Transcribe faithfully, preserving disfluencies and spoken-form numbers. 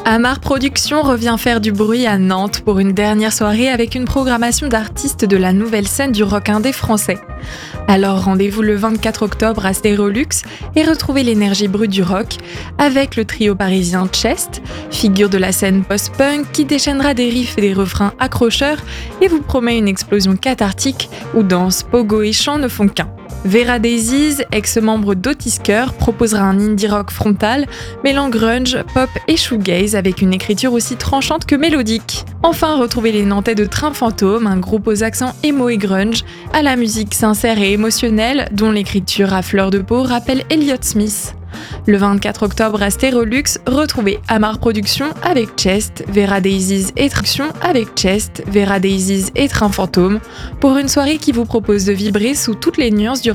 Amar Productions revient faire du bruit à Nantes pour une dernière soirée avec une programmation d'artistes de la nouvelle scène du rock indé français. Alors rendez-vous le vingt-quatre octobre à Stérolux et retrouvez l'énergie brute du rock avec le trio parisien Chest, figure de la scène post-punk qui déchaînera des riffs et des refrains accrocheurs et vous promet une explosion cathartique où danse, pogo et chant ne font qu'un. Vera Daisies, ex-membre d'Otisker, proposera un indie rock frontal, mêlant grunge, pop et shoegaze avec une écriture aussi tranchante que mélodique. Enfin, retrouvez les Nantais de Train Fantôme, un groupe aux accents emo et grunge, à la musique sincère et émotionnelle, dont l'écriture à fleur de peau rappelle Elliott Smith. Le vingt-quatre octobre à Stérolux, retrouvez Amar Productions avec Chest, Vera Daisies et Traction avec Chest, Vera Daisies et Train Fantôme pour une soirée qui vous propose de vibrer sous toutes les nuances du